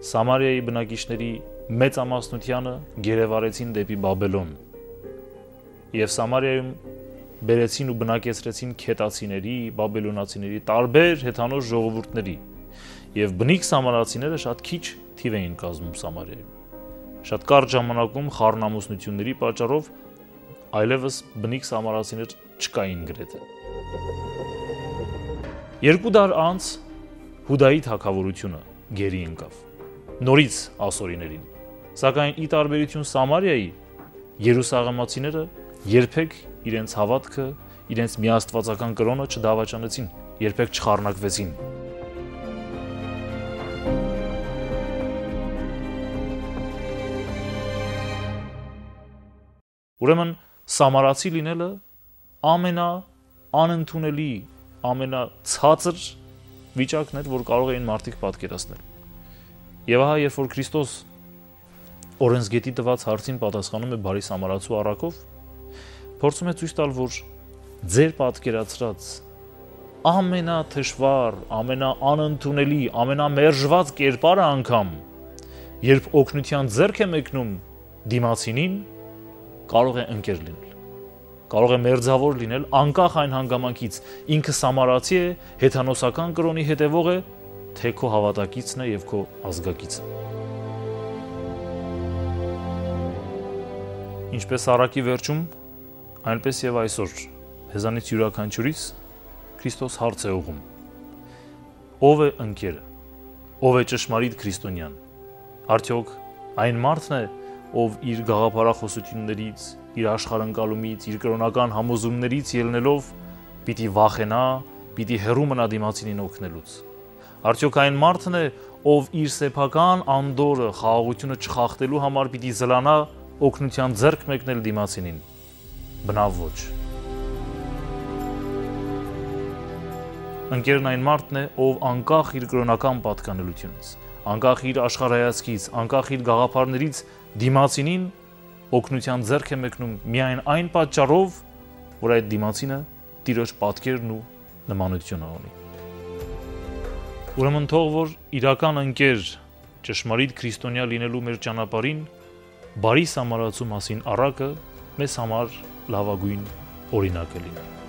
Սամարիայի բնակիչների մեծամասնությանը գերեվարեցին դեպի Բաբելոն եւ Սամարիայում բերեցին ու բնակեցրեցին քետացիների, բաբելոնացիների, տարբեր հեթանոց ժողովուրդների եւ բնիկ սամարացիները շատ քիչ թիվ էին կազմում Սամարիայում։ Շատ կարճ ժամանակում խառնամուսնությունների պատճառով այլևս բնիկ սամարացիներ չկային գրեթե։ 2 դար անց Հուդայի թագավորությունը գերի ընկավ, նորից ասորիներին, սակայն ի տարբերություն Սամարիայի, երուսաղեմացիները երբեք իրենց հավատքը, իրենց միաստվածական կրոնը չդավաճանեցին, երբեք չխառնակվեցին։ Ուրեմն սամարացի լինելը ամենաանընդունելի, ամենացածր վիճակն էր, որ կարող էին մարդիկ պատկերացնել։ Եվ ահա, երբ որ Քրիստոս օրենսգետի տված հարցին պատասխանում է բարի սամարացու առակով, փորձում է ցույց տալ, որ ձեր պատկերացրած ամենաթշվառ, ամենաանընդունելի, ամենամերժված կերպարը անգամ, երբ օգնության ձեռք է մեկնում դիմացինին, կարող է ընկեր լինել, կարող է մերձավոր լինել անկախ այն հանգամանքից, ինքը սամարացի է, հեթանոսական կրոնի հետևող է, թե քո հավատակիցն է եւ քո ազգակիցը։ Ինչպես առակի վերջում, այնպես եւ այսօր հեզանից յուրաքանչյուրից Քրիստոս հարց է ուղղում. ով է ընկերը, ով է ճշմարիտ քրիստոնյան, արդյոք այն մարդն է, ով իր գաղափարախոսություններից, իր աշխարհընկալումից, իր կրոնական համոզումներից ելնելով պիտի վախենա, պիտի հեռու մնա դիմացինին օգնելուց, արդյոք այն մարդն է, ով իր սեփական անդորը, խաղաղությունը չխախտելու համար պիտի զլանա օգնության ձեռք մեկնել դիմացինին, բնավ ոչ։ Ընկերն այն մարդն է, ով անկախ իր կրոնական պատկանելությունից, անկախ իր աշխարհայացքից, անկախ իր գաղափարներից դիմացինին օգնության ձեռք է մեկնում միայն այն պատճառով, որ այդ դիմացինը Տիրոջ պատկերն ու նմանությունը ունի։ Ուրեմն թող որ իրական ընկեր, ճշմարիտ քրիստոնյա լինելու մեր ճանապարհին բարի սամարացու մասին առակը մեզ համար լավագույն օրինակը լինի։